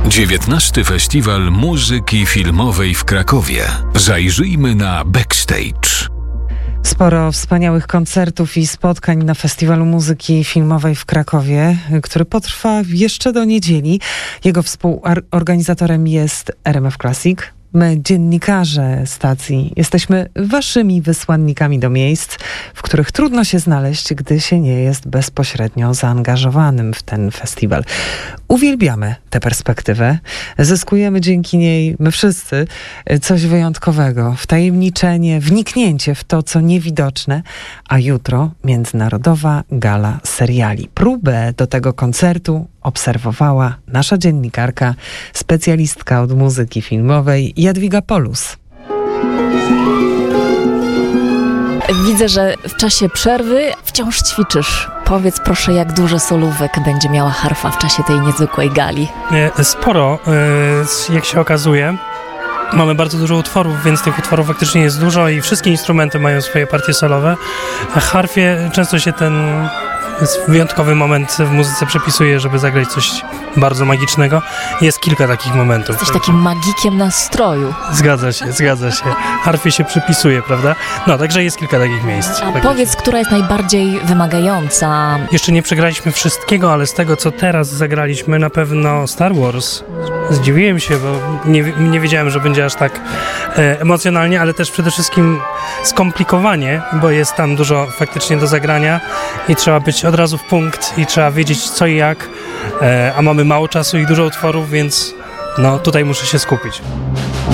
19. Festiwal Muzyki Filmowej w Krakowie. Zajrzyjmy na backstage. Sporo wspaniałych koncertów i spotkań na Festiwalu Muzyki Filmowej w Krakowie, który potrwa jeszcze do niedzieli. Jego współorganizatorem jest RMF Classic. My, dziennikarze stacji, jesteśmy waszymi wysłannikami do miejsc, w których trudno się znaleźć, gdy się nie jest bezpośrednio zaangażowanym w ten festiwal. Uwielbiamy tę perspektywę. Zyskujemy dzięki niej, my wszyscy, coś wyjątkowego. Wtajemniczenie, wniknięcie w to, co niewidoczne. A jutro Międzynarodowa Gala Seriali. Próbę do tego koncertu obserwowała nasza dziennikarka, specjalistka od muzyki filmowej Jadwiga Polus. Widzę, że w czasie przerwy wciąż ćwiczysz. Powiedz proszę, jak dużo solówek będzie miała harfa w czasie tej niezwykłej gali? Sporo, jak się okazuje. Mamy bardzo dużo utworów, więc tych utworów faktycznie jest dużo i wszystkie instrumenty mają swoje partie solowe. A harfie często się ten wyjątkowy moment w muzyce przypisuje, żeby zagrać coś bardzo magicznego. Jest kilka takich momentów. Jesteś takim magikiem nastroju. Zgadza się. Harfie się przypisuje, prawda? No, także jest kilka takich miejsc. A powiedz, która jest najbardziej wymagająca? Jeszcze nie przegraliśmy wszystkiego, ale z tego, co teraz zagraliśmy, na pewno Star Wars. Zdziwiłem się, bo nie wiedziałem, że będzie aż tak emocjonalnie, ale też przede wszystkim skomplikowanie, bo jest tam dużo faktycznie do zagrania i trzeba być od razu w punkt i trzeba wiedzieć co i jak, a mamy mało czasu i dużo utworów, więc no tutaj muszę się skupić.